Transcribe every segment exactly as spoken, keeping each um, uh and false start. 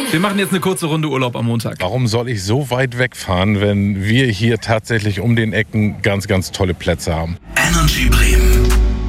Wir machen jetzt eine kurze Runde Urlaub am Montag. Warum soll ich so weit wegfahren, wenn wir hier tatsächlich um den Ecken ganz, ganz tolle Plätze haben? Energy Bremen.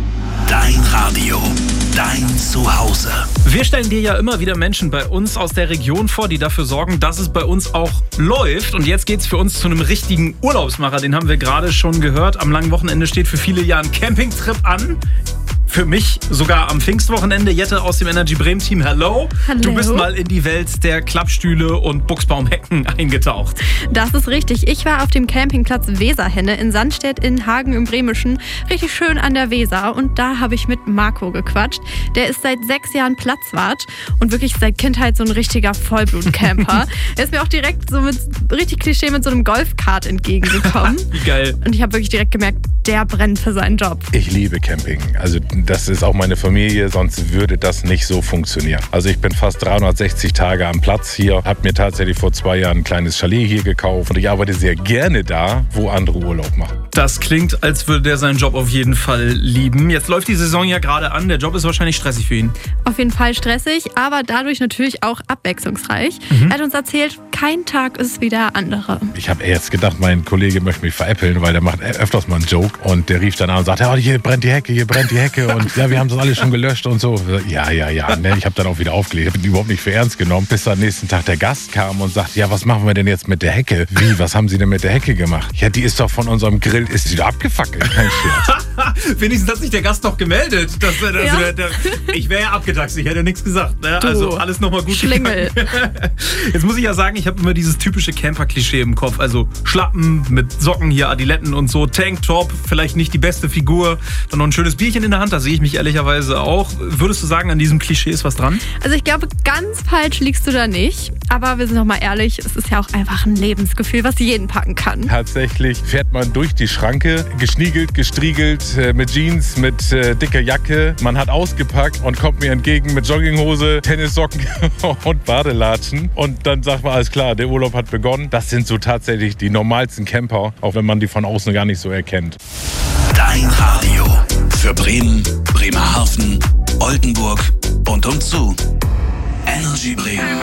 Dein Radio. Dein Zuhause. Wir stellen dir ja immer wieder Menschen bei uns aus der Region vor, die dafür sorgen, dass es bei uns auch läuft. Und jetzt geht's für uns zu einem richtigen Urlaubsmacher. Den haben wir gerade schon gehört. Am langen Wochenende steht für viele ja ein Campingtrip an. Für mich sogar am Pfingstwochenende. Jette aus dem Energy Bremen Team, hello. Hallo. Du bist mal in die Welt der Klappstühle und Buchsbaumhecken eingetaucht. Das ist richtig. Ich war auf dem Campingplatz Weserhenne in Sandstedt in Hagen im Bremischen. Richtig schön an der Weser. Und da habe ich mit Marco gequatscht. Der ist seit sechs Jahren Platzwart und wirklich seit Kindheit so ein richtiger Vollblutcamper. Er ist mir auch direkt so mit richtig Klischee mit so einem Golfkart entgegengekommen. Wie geil. Und ich habe wirklich direkt gemerkt, der brennt für seinen Job. Ich liebe Camping. Also das ist auch meine Familie, sonst würde das nicht so funktionieren. Also ich bin fast dreihundertsechzig Tage am Platz hier, habe mir tatsächlich vor zwei Jahren ein kleines Chalet hier gekauft und ich arbeite sehr gerne da, wo andere Urlaub machen. Das klingt, als würde der seinen Job auf jeden Fall lieben. Jetzt läuft die Saison ja gerade an. Der Job ist wahrscheinlich stressig für ihn. Auf jeden Fall stressig, aber dadurch natürlich auch abwechslungsreich. Mhm. Er hat uns erzählt, kein Tag ist wie der andere. Ich habe erst gedacht, mein Kollege möchte mich veräppeln, weil der macht öfters mal einen Joke. Und der rief dann an und sagt, ja, hier brennt die Hecke, hier brennt die Hecke. Und ja, wir haben das alles schon gelöscht und so. Ja, ja, ja. Ne? Ich habe dann auch wieder aufgelegt. Ich habe ihn überhaupt nicht für ernst genommen. Bis am nächsten Tag der Gast kam und sagt, ja, was machen wir denn jetzt mit der Hecke? Wie, was haben Sie denn mit der Hecke gemacht? Ja, die ist doch von unserem Grill, ist sie da abgefackelt. Kein Scherz. Wenigstens hat sich der Gast doch gemeldet. Das, das, Ja. der, der, ich wäre ja abgetaxt, ich hätte nichts gesagt. Ne? Du, Also alles nochmal gut Schlingel. gegangen. Jetzt muss ich ja sagen, ich habe immer dieses typische Camper-Klischee im Kopf. Also Schlappen mit Socken hier, Adiletten und so, Tanktop, vielleicht nicht die beste Figur, dann noch ein schönes Bierchen in der Hand, da sehe ich mich ehrlicherweise auch. Würdest du sagen, an diesem Klischee ist was dran? Also ich glaube, ganz falsch liegst du da nicht. Aber wir sind doch mal ehrlich, es ist ja auch einfach ein Lebensgefühl, was jeden packen kann. Tatsächlich fährt man durch die Schranke, geschniegelt, gestriegelt, äh, mit Jeans, mit äh, dicker Jacke. Man hat ausgepackt und kommt mir entgegen mit Jogginghose, Tennissocken und Badelatschen. Und dann sagt man, alles klar, der Urlaub hat begonnen. Das sind so tatsächlich die normalsten Camper, auch wenn man die von außen gar nicht so erkennt. Dein Radio. Für Bremen, Bremerhaven, Oldenburg und umzu. Energy Bremen.